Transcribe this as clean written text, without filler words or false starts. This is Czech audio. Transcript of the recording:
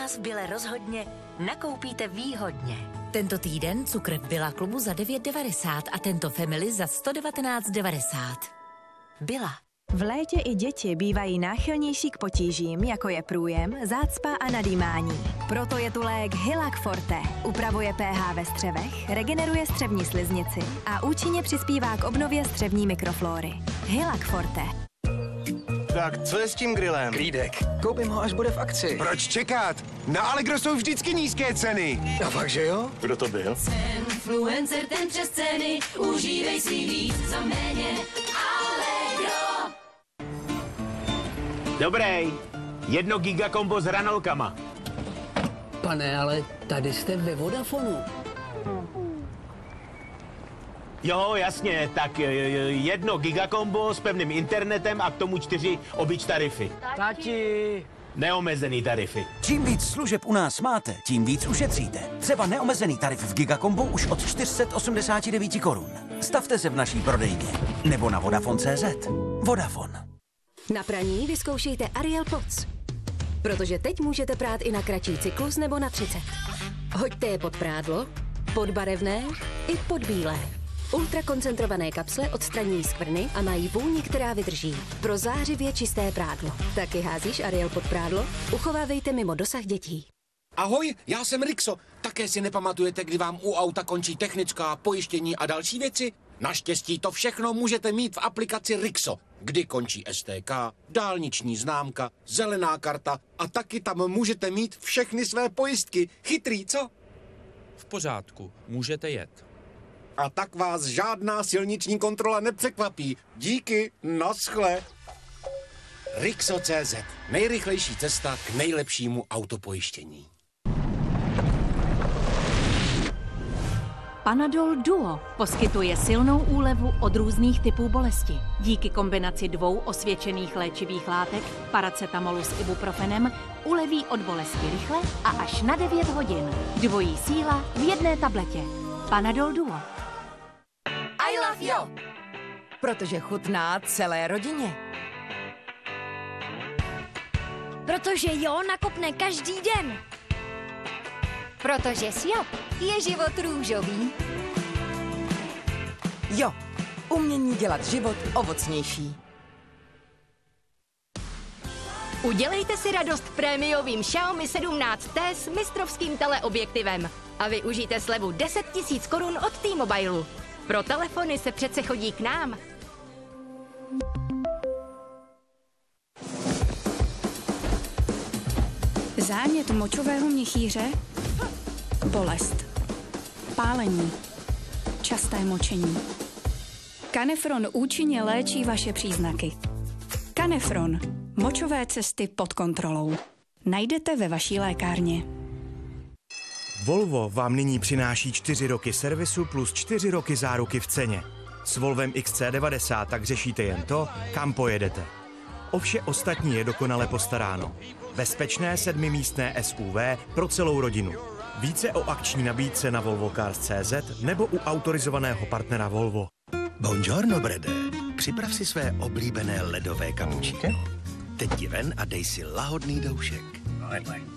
nás v Bile rozhodně nakoupíte výhodně. Tento týden cukr v Billa klubu za 9,90 a tento family za 119,90. Byla. V létě i děti bývají náchylnější k potížím, jako je průjem, zácpa a nadýmání. Proto je tu lék Hylac Forte. Upravuje pH ve střevech, regeneruje střevní sliznici a účinně přispívá k obnově střevní mikroflóry. Hylac Forte. Tak, co je s tím grillem? Klídek. Koupím ho, až bude v akci. Proč čekat? Na Allegro jsou vždycky nízké ceny. A fakt, že jo? Kdo to byl? Influencer ten přes ceny, užívej si víc za méně. Allegro. Dobrý. 1 gigakombo s hranolkama. Pane, ale tady jste ve Vodafonu. Jo, jasně, tak 1 gigakombo s pevným internetem a k tomu 4 obyč tarify. Tati! Neomezený tarify. Čím víc služeb u nás máte, tím víc ušetříte. Třeba neomezený tarif v Gigakombu už od 489 korun. Stavte se v naší prodejně nebo na Vodafone.cz. Vodafone. Na praní vyzkoušejte Ariel Pods. Protože teď můžete prát i na kratší cyklus nebo na 30. Hoďte je pod prádlo, pod barevné i pod bílé. Ultrakoncentrované kapsle odstraňují skvrny a mají vůni, která vydrží. Pro zářivě čisté prádlo. Taky házíš Ariel pod prádlo? Uchovávejte mimo dosah dětí. Ahoj, já jsem Rixo. Také si nepamatujete, kdy vám u auta končí technická, pojištění a další věci? Naštěstí to všechno můžete mít v aplikaci Rixo, kdy končí STK, dálniční známka, zelená karta a taky tam můžete mít všechny své pojistky. Chytrý, co? V pořádku, můžete jet. A tak vás žádná silniční kontrola nepřekvapí. Díky, naschle. Rixo.cz. Nejrychlejší cesta k nejlepšímu autopojištění. Panadol Duo poskytuje silnou úlevu od různých typů bolesti. Díky kombinaci 2 osvědčených léčivých látek, paracetamolu s ibuprofenem, uleví od bolesti rychle a až na 9 hodin. Dvojí síla v jedné tabletě. Panadol Duo. I love you! Protože chutná celé rodině. Protože Jo nakopne každý den. Protože s Jo je život růžový. Jo, umění dělat život ovocnější. Udělejte si radost prémiovým Xiaomi 17T s mistrovským teleobjektivem a využijte slevu 10 000 korun od T-Mobile. Pro telefony se přece chodí k nám. Zánět močového měchýře, bolest, pálení, časté močení. Kanefron účinně léčí vaše příznaky. Kanefron. Močové cesty pod kontrolou. Najdete ve vaší lékárně. Volvo vám nyní přináší 4 roky servisu plus 4 roky záruky v ceně. S Volvem XC90 tak řešíte jen to, kam pojedete. O vše ostatní je dokonale postaráno. Bezpečné 7místné SUV pro celou rodinu. Více o akční nabídce na volvocars.cz nebo u autorizovaného partnera Volvo. Buongiorno, Brede. Připrav si své oblíbené ledové kapučíno. Teď ti ven a dej si lahodný doušek.